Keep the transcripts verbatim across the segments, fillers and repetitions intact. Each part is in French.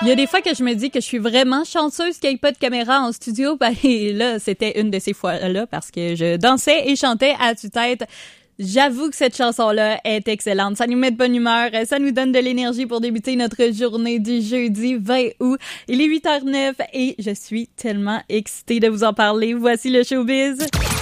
Il y a des fois que je me dis que je suis vraiment chanceuse qu'il n'y ait pas de caméra en studio. Et là, c'était une de ces fois-là parce que je dansais et chantais à tue-tête. J'avoue que cette chanson-là est excellente. Ça nous met de bonne humeur, ça nous donne de l'énergie pour débuter notre journée du jeudi vingt août. Il est huit heures neuf et je suis tellement excitée de vous en parler. Voici le showbiz.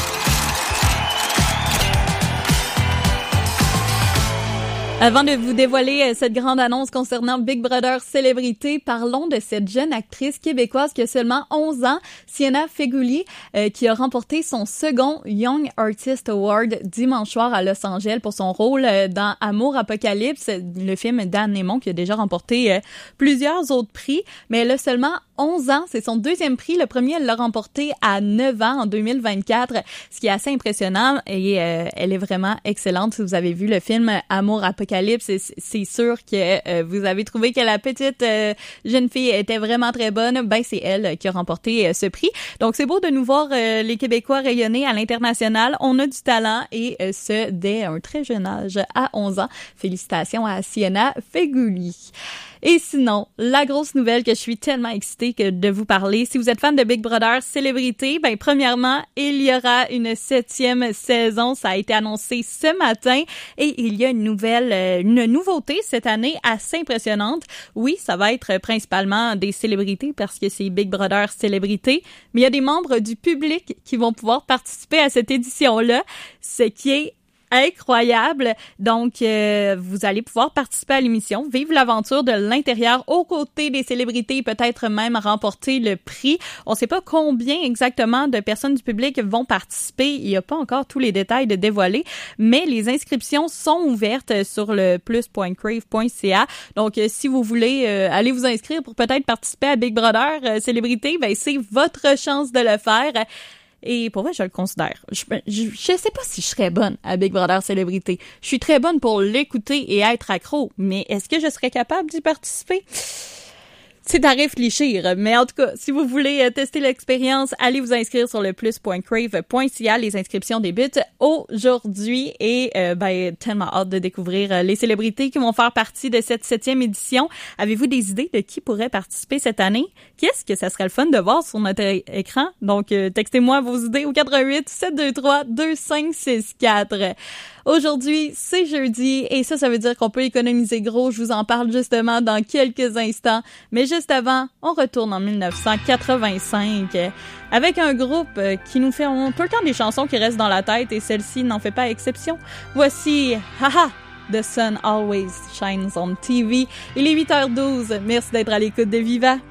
Avant de vous dévoiler cette grande annonce concernant Big Brother Célébrité, parlons de cette jeune actrice québécoise qui a seulement onze ans, Sienna Feghouly, euh, qui a remporté son second Young Artist Award dimanche soir à Los Angeles pour son rôle dans Amour Apocalypse, le film d'Anne Némon qui a déjà remporté euh, plusieurs autres prix, mais elle a seulement onze ans, c'est son deuxième prix. Le premier, elle l'a remporté à neuf ans en deux mille vingt-quatre, ce qui est assez impressionnant et euh, elle est vraiment excellente. Si vous avez vu le film Amour Apocalypse, c'est, c'est sûr que euh, vous avez trouvé que la petite euh, jeune fille était vraiment très bonne. Ben, c'est elle qui a remporté euh, ce prix. Donc, c'est beau de nous voir euh, les Québécois rayonner à l'international. On a du talent et euh, ce, dès un très jeune âge, à onze ans. Félicitations à Sienna Feghouly. Et sinon, la grosse nouvelle que je suis tellement excitée que de vous parler, si vous êtes fan de Big Brother Célébrité, ben premièrement, il y aura une septième saison. Ça a été annoncé ce matin et il y a une nouvelle, une nouveauté cette année assez impressionnante. Oui, ça va être principalement des célébrités parce que c'est Big Brother Célébrité, mais il y a des membres du public qui vont pouvoir participer à cette édition-là, ce qui est incroyable. Donc, euh, vous allez pouvoir participer à l'émission, vivre l'aventure de l'intérieur aux côtés des célébrités, peut-être même remporter le prix. On ne sait pas combien exactement de personnes du public vont participer. Il n'y a pas encore tous les détails de dévoiler, mais les inscriptions sont ouvertes sur le plus point crave point c a. Donc, euh, si vous voulez euh, aller vous inscrire pour peut-être participer à Big Brother euh, Célébrité, ben c'est votre chance de le faire. Et pour vrai, je le considère. Je, je, je sais pas si je serais bonne à Big Brother Célébrité. Je suis très bonne pour l'écouter et être accro, mais est-ce que je serais capable d'y participer? C'est à réfléchir, mais en tout cas, si vous voulez tester l'expérience, allez vous inscrire sur le plus point crave point c a. Les inscriptions débutent aujourd'hui et euh, ben tellement hâte de découvrir les célébrités qui vont faire partie de cette septième édition. Avez-vous des idées de qui pourrait participer cette année? Qu'est-ce que ça serait le fun de voir sur notre é- écran? Donc, euh, textez-moi vos idées au quatre un huit, sept deux trois, deux cinq six quatre. Aujourd'hui, c'est jeudi et ça, ça veut dire qu'on peut économiser gros. Je vous en parle justement dans quelques instants. Mais juste avant, on retourne en dix-neuf cent quatre-vingt-cinq avec un groupe qui nous fait tout le temps des chansons qui restent dans la tête et celle-ci n'en fait pas exception. Voici Haha! The Sun Always Shines on T V. Il est huit heures douze. Merci d'être à l'écoute de Viva.